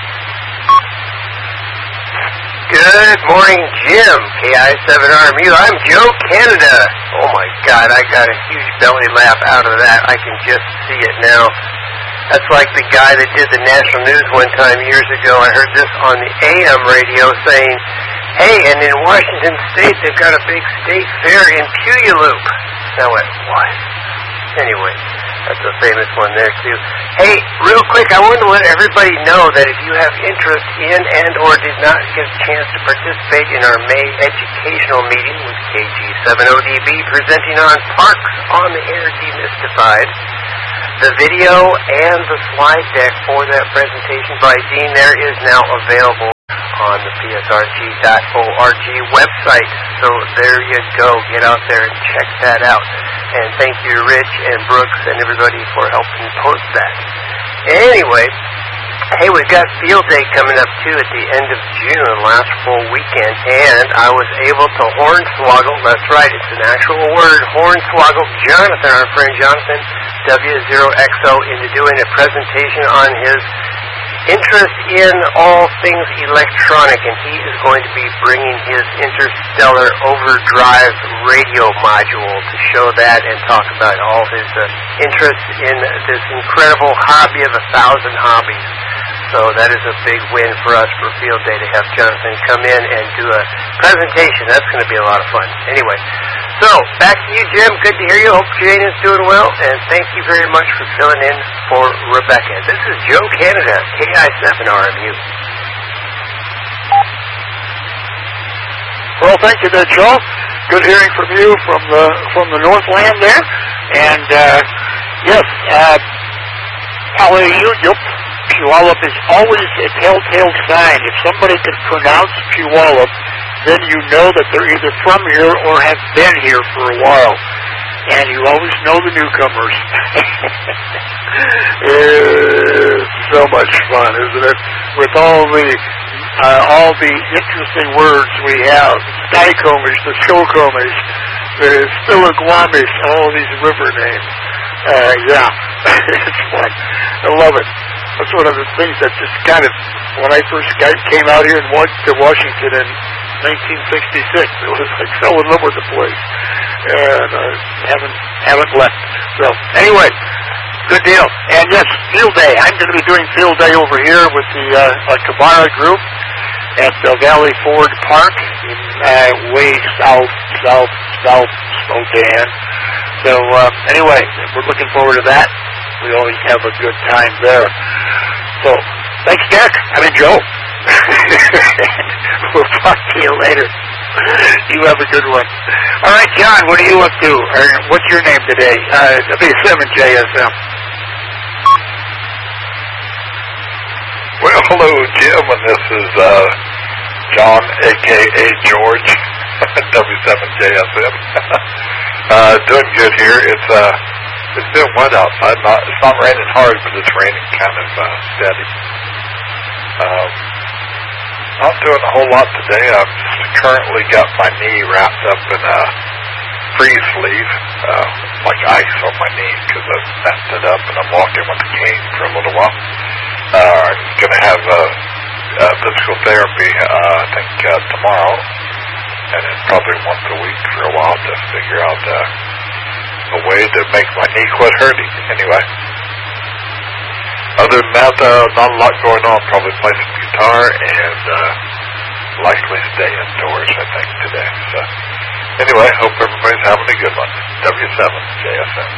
Good morning, Jim, K I seven R M U. I'm Joe Canada. Oh, my God, I got a huge belly laugh out of that. I can just see it now. That's like the guy that did the national news one time years ago. I heard this on the A M radio saying, hey, and in Washington State, they've got a big state fair in Puyallup. I went, what? Anyway, that's a famous one there, too. Hey, real quick, I want to let everybody know that if you have interest in and or did not get a chance to participate in our May educational meeting with K G seven O D B presenting on Parks on the Air Demystified, the video and the slide deck for that presentation by Dean there is now available on the P S R G dot org website. So there you go. Get out there and check that out. And thank you, Rich and Brooks and everybody for helping post that. Anyway, hey, we've got Field Day coming up, too, at the end of June, last full weekend, and I was able to hornswoggle, that's right, it's an actual word, hornswoggle Jonathan, our friend Jonathan, W zero X O, into doing a presentation on his interest in all things electronic, and he is going to be bringing his interstellar overdrive radio module to show that and talk about all his uh, interest in this incredible hobby of a thousand hobbies. So that is a big win for us for Field Day to have Jonathan come in and do a presentation. That's going to be a lot of fun. Anyway, so back to you, Jim. Good to hear you. Hope Jane is doing well, and thank you very much for filling in for Rebecca. This is Joe Canada, K I seven R M U. Well, thank you there, Joe. Good hearing from you from the from the Northland there. And uh, yes, uh, Puyallup, Puyallup is always a telltale sign. If somebody can pronounce Puyallup, then you know that they're either from here or have been here for a while. And you always know the newcomers. It's so much fun, isn't it? With all the uh, all the interesting words we have, Skycombers, the Chocombers, the Stillaguamis, all these river names. Uh, yeah, it's fun. I love it. That's one of the things that just kind of, when I first got, came out here and went to Washington in nineteen sixty-six, it was like fell in love with the place, and uh, haven't haven't left. So anyway, good deal. And yes, Field Day. I'm going to be doing Field Day over here with the uh, Kabara group at uh, Valley Ford Park in uh, way south, south, south Spokane. So uh, anyway, we're looking forward to that. We always have a good time there. So thanks, Jack. I mean, Joe. We'll talk to you later. You have a good one. All right, John, what are you up to? Or what's your name today? Uh, W seven J S M. Well, hello, Jim, and this is uh, John, a k a. George, W seven J S M. uh, doing good here. It's uh, it's been wet outside. Not, it's not raining hard, but it's raining kind of uh, steady. Um, not doing a whole lot today. I've currently got my knee wrapped up in a freeze sleeve, uh, like ice on my knee, because I've messed it up, and I'm walking with a cane for a little while. Uh, I'm going to have uh, uh, physical therapy, uh, I think, uh, tomorrow, and then probably once a week for a while to figure out uh, a way to make my knee quit hurting. Anyway, other than that, uh, not a lot going on. Probably play some guitar and uh, likely stay indoors, I think, today. So anyway, hope everybody's having a good one. W seven J S M.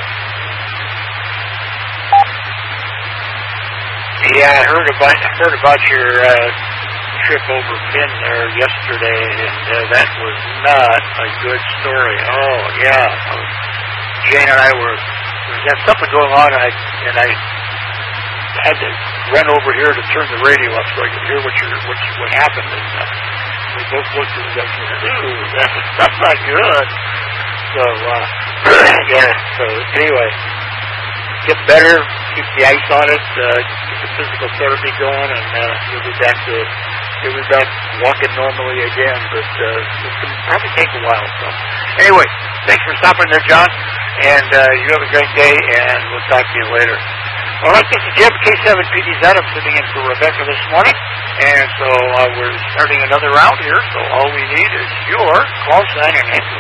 Yeah, I heard about heard about your uh, trip over Finn there yesterday, and uh, that was not a good story. Oh yeah, uh, Jane and I were we had something going on, and I and I had to run over here to turn the radio up so I could hear what your what what happened. And uh, we both looked at each other and said, "Ooh, that's that's not good." So uh, yeah. So anyway, get better. Keep the ice on it. Uh, keep the physical therapy going, and uh, you'll be back to you'll be back walking normally again. But uh, it's going to probably take a while. So anyway, thanks for stopping there, John. And uh, you have a great day, and we'll talk to you later. All right, this is Jim, K seven P D Z. I'm sitting in for Rebecca this morning, and so uh, we're starting another round here. So all we need is your call sign and answer.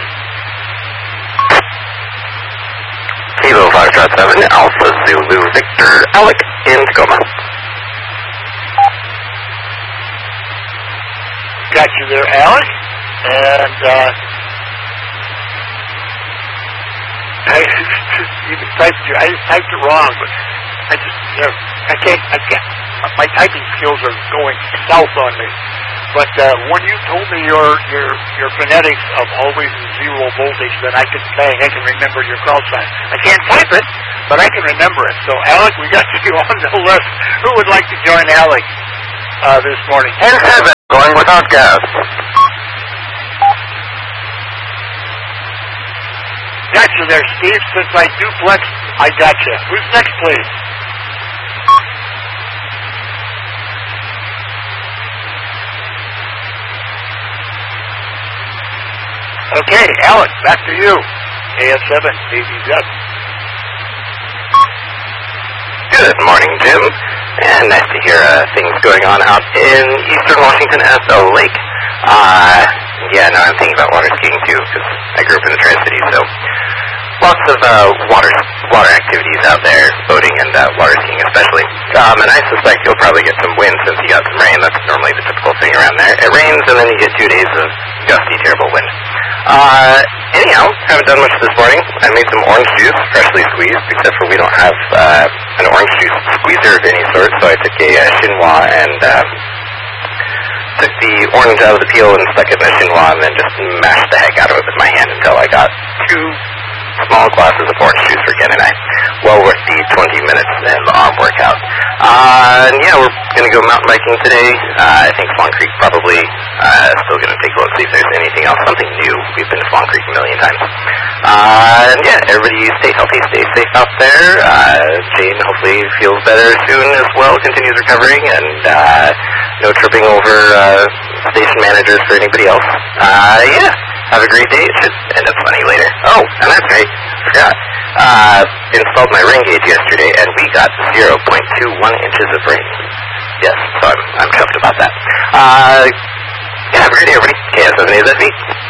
Kilo five five seven Alpha Zulu Victor Alec in Tacoma. Got you there, Alec. And uh, I even typed you. I typed it wrong, but I just you know, I can't. I can't. My typing skills are going south on me. But uh, when you told me your your your phonetics of always zero voltage, then I can say I can remember your call sign. I can't type it, but I can remember it. So, Alec, we got you on the list. Who would like to join Alec uh, this morning? Going without gas. Gotcha there, Steve. Since I duplex, I gotcha. Who's next, please? Okay, Alex, back to you. A S seven, A B Z. Good morning, Jim. And nice to hear uh, things going on out in eastern Washington at the lake. Uh, yeah, no, I'm thinking about water skiing too, because I grew up in the Tri-Cities, so lots of uh, water water activities out there, boating and uh, water skiing especially. Um, and I suspect you'll probably get some wind since you got some rain. That's normally the typical thing around there. It rains and then you get two days of gusty, terrible wind. Uh, anyhow, haven't done much this morning. I made some orange juice, freshly squeezed, except for we don't have uh, an orange juice squeezer of any sort, so I took a uh, chinois and uh, took the orange out of the peel and stuck it in the chinois and then just mashed the heck out of it with my hand until I got two small glasses of orange juice for Ken and I. Well worth the twenty minutes and the arm workout. Uh, and yeah, we're going to go mountain biking today. Uh, I think Swan Creek probably uh, still going to take a look, see if there's anything else, something new. We've been to Swan Creek a million times. Uh, and yeah, everybody stay healthy, stay safe out there. Uh, Jane hopefully feels better soon as well, continues recovering, and uh, no tripping over uh, station managers for anybody else. Uh, yeah. Have a great day. It should end up funny later. Oh, and that's right. Forgot. Uh, installed my rain gauge yesterday, and we got zero point two one inches of rain. Yes, so I'm, I'm chuffed about that. Uh, yeah, have a great day, everybody. K S seven A Z V.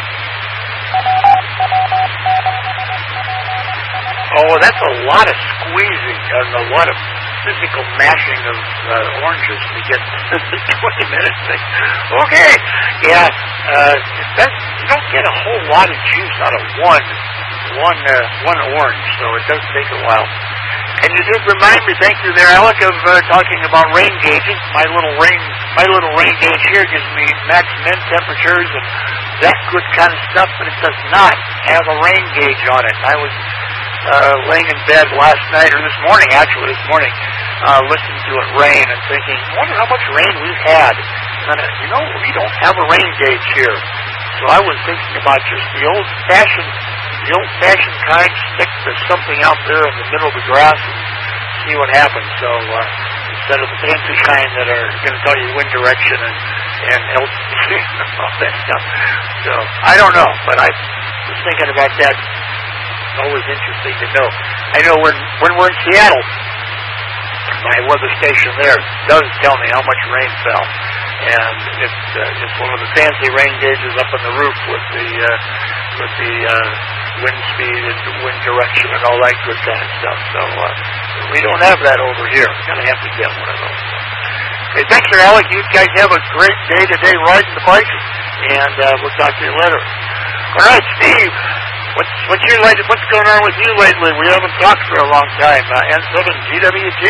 Oh, that's a lot of squeezing and a lot of physical mashing of uh, oranges to get the twenty minute thing. Okay, yeah, uh, that, you don't get a whole lot of juice out of one, one, uh, one orange, so it does take a while. And you did remind me, thank you there, Alec, of uh, talking about rain gauges. My little rain, my little rain gauge here gives me max min temperatures and that good kind of stuff, but it does not have a rain gauge on it. I was Uh, laying in bed last night, or this morning, actually this morning, uh, listening to it rain and thinking, I wonder how much rain we've had. And, uh, you know, we don't have a rain gauge here. So I was thinking about just the old-fashioned, the old-fashioned kind, stick to something out there in the middle of the grass and see what happens. So uh, instead of the fancy kind that are going to tell you wind direction and, and altitude and all that stuff. So I don't know, but I was thinking about that. Always interesting to know. I know when when we're in Seattle, my weather station there does tell me how much rain fell, and it's uh, it's one of the fancy rain gauges up on the roof with the uh, with the uh, wind speed and wind direction and all that good kind of stuff. So uh, we don't have that over here. We're gonna have to get one of those. Hey, thanks, Sir Alec. You guys have a great day today riding the bike, and uh, we'll talk to you later. All right, Steve. What's what's your latest, what's going on with you lately? We haven't talked for a long time. Uh, N seven G W G.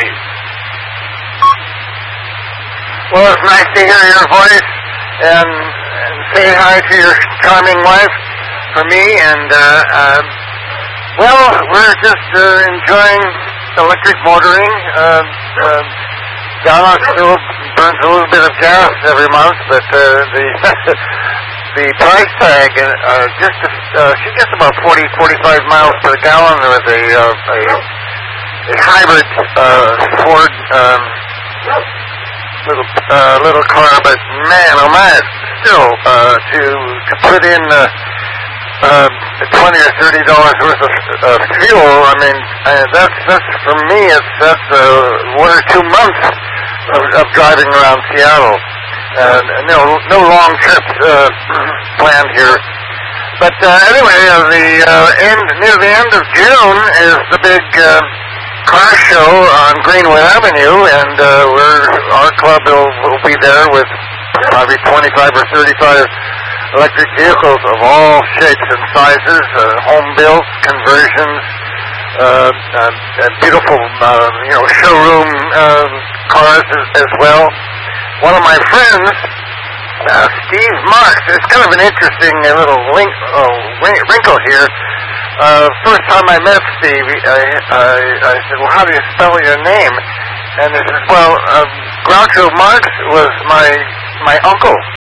Well, it's nice to hear your voice and, and say hi to your charming wife for me. And uh, um, well, we're just uh, enjoying electric motoring. Uh, uh, Donna still burns a little bit of gas every month, but uh, the the price tag, uh, just uh, she gets about forty, forty-five miles per gallon with a uh, a, a hybrid uh, Ford um, little uh, little car. But man, oh man, still uh, to to put in uh, uh, twenty or thirty dollars worth of uh, fuel. I mean, uh, that's that's for me. It's that's uh, one or two months of, of driving around Seattle. Uh, no, no long trips uh, planned here. But uh, anyway, uh, the uh, end near the end of June is the big uh, car show on Greenwood Avenue, and uh, we're our club will, will be there with probably twenty-five or thirty-five electric vehicles of all shapes and sizes, uh, home built, conversions, uh, uh, beautiful, uh, you know, showroom uh, cars as, as well. One of my friends, uh, Steve Marks, it's kind of an interesting uh, little link, uh, wrinkle here. Uh, first time I met Steve, I, I, I said, well, how do you spell your name? And he says, well, uh, Groucho Marx was my my uncle.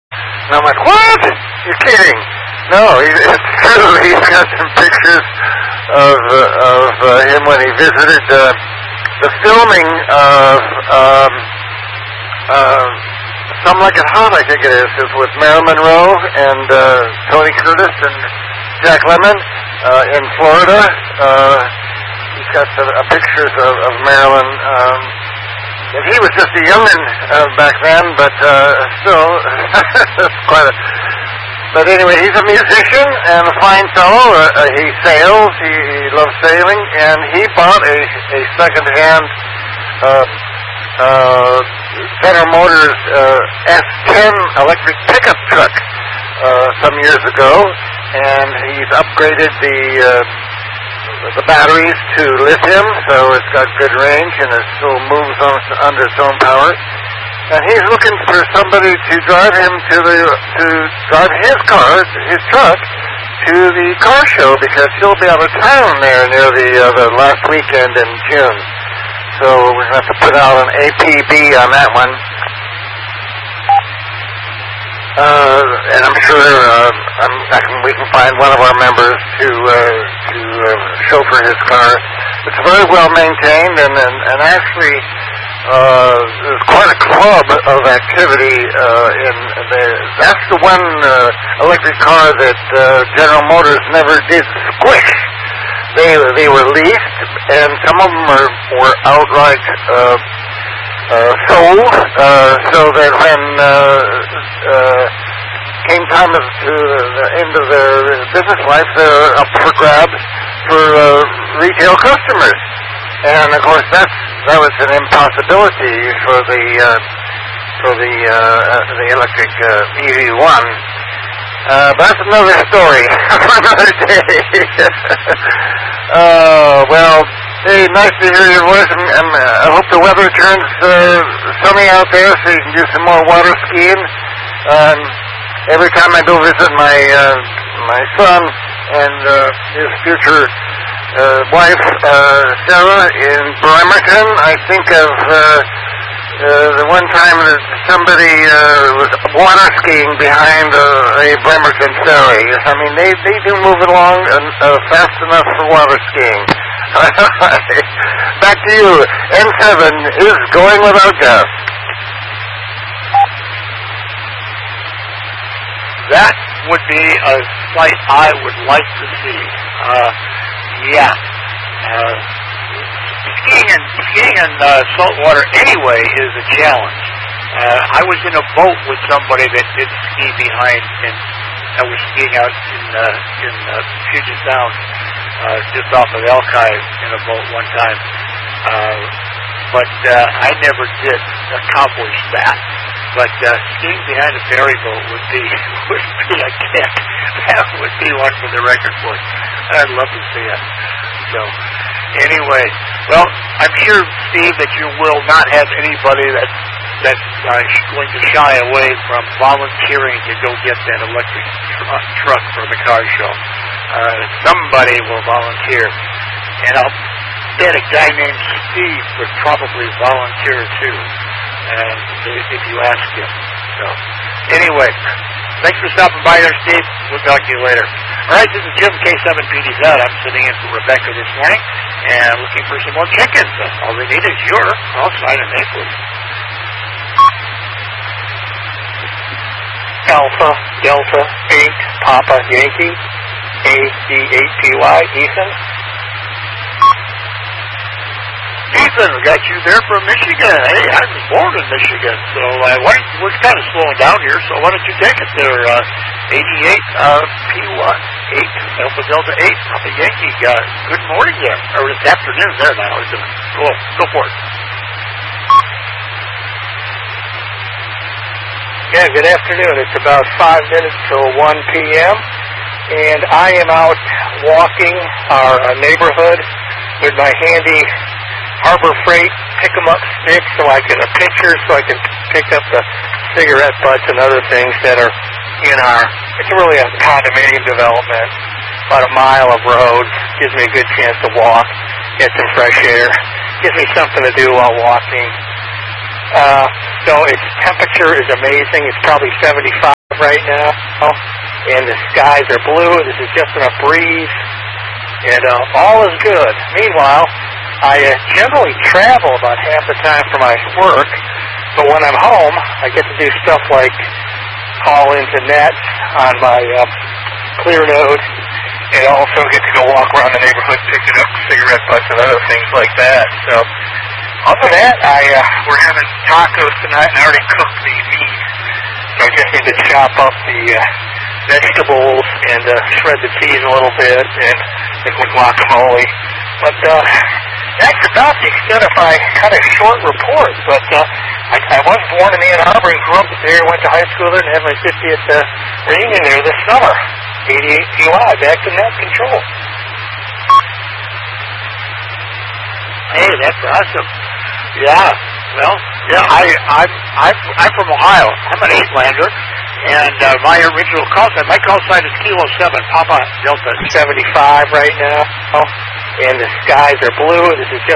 And I'm like, what? You're kidding. No, he, it's true. He's got some pictures of, uh, of uh, him when he visited uh, the filming of um, uh, Some Like It Hot, I think it is, is with Marilyn Monroe and uh, Tony Curtis and Jack Lemmon uh, in Florida. Uh, he's got some uh, pictures of, of Marilyn. Um, and he was just a youngin uh, back then, but uh, still, that's quite a... But anyway, he's a musician and a fine fellow. Uh, uh, he sails. He, he loves sailing, and he bought a, a second-hand uh, uh, General Motors uh, S ten electric pickup truck uh, some years ago, and he's upgraded the uh, the batteries to lithium, so it's got good range and it still moves on under its own power. And he's looking for somebody to drive him to the to drive his car, his truck, to the car show because he'll be out of town there near the uh, the last weekend in June. So we're gonna have to put out an A P B on that one. Uh, and I'm sure uh, I'm, I can, we can find one of our members to uh, to uh, chauffeur his car. It's very well maintained, and and, and actually. Uh, there's quite a club of activity uh, in the, that's the one uh, electric car that uh, General Motors never did squish. They they were leased, and some of them are, were outright uh, uh, sold, uh, so that when uh, uh, came time to the end of their business life, they're up for grabs for uh, retail customers. And of course, that's that was an impossibility for the uh, for the uh, the electric uh, E V one. Uh, but that's another story for another day. uh, well, hey, nice to hear your voice. And, and I hope the weather turns uh, sunny out there, so you can do some more water skiing. Um, every time I go visit my uh, my son and uh, his future. Uh, wife, uh, Sarah, in Bremerton, I think of uh, uh, the one time that somebody uh, was water skiing behind uh, a Bremerton ferry. I mean, they, they do move along uh, fast enough for water skiing. Back to you. N seven is going without gas. That would be a sight I would like to see. Uh, Yeah, uh, skiing and skiing in uh, salt water anyway is a challenge. Uh, I was in a boat with somebody that did ski behind, and I was skiing out in uh, in uh, Puget Sound, uh, just off of Elki in a boat one time. Uh, but uh, I never did accomplish that. But uh, skiing behind a ferry boat would be would be a kick. That would be one for the record books. I'd love to see it. So, anyway, well, I'm sure, Steve, that you will not have anybody that that's uh, going to shy away from volunteering to go get that electric tr- truck for the car show. Uh, somebody will volunteer, and I'll bet a guy named Steve would probably volunteer too. And if you ask him. So, anyway, thanks for stopping by there, Steve. We'll talk to you later. All right, this is Jim, K seven P D Z. I'm sitting in for Rebecca this morning and looking for some more chickens. All they need is your call sign and name, please. Alpha, Delta, eight, Papa, Yankee, A D eight P Y, Ethan. Ethan, got you there from Michigan. Hey, I was born in Michigan, so uh, why don't, we're kind of slowing down here, so why don't you take it there, uh, eighty-eight uh, P Y, eight, Alpha Delta eight, Papa Yankee. Uh, good morning there, or it's afternoon there now, isn't it? Go, go for it. Yeah, good afternoon. It's about five minutes till one p.m., and I am out walking our uh, neighborhood with my handy Harbor Freight pick-em-up stick so I can, a pitcher so I can pick up the cigarette butts and other things that are in our, it's really a condominium development, about a mile of roads, gives me a good chance to walk, get some fresh air, gives me something to do while walking. Uh, so its temperature is amazing. It's probably seventy-five right now, and the skies are blue. This is just enough breeze, and uh, all is good. Meanwhile, I uh, generally travel about half the time for my work, but when I'm home, I get to do stuff like call into nets on my uh, Clearnode, and also get to go walk around the neighborhood picking up cigarette butts and other things like that. So, other than that, I uh, we're having tacos tonight, and I already cooked the meat. So I just need to chop up the uh, vegetables and uh, shred the cheese a little bit and make the guacamole. But uh, that's about the extent of my kind of short report. But uh, I, I was born in Ann Arbor and grew up there, went to high school there, and had my fiftieth uh, reunion there this summer. eighty-eight P Y, back to net control. Hey, that's awesome. Yeah, well, yeah, I, I, I, I'm from Ohio. I'm an Eightlander, and uh, my original call sign, my call sign is Kilo seven, Papa Delta. seventy-five right now, and the skies are blue. This is just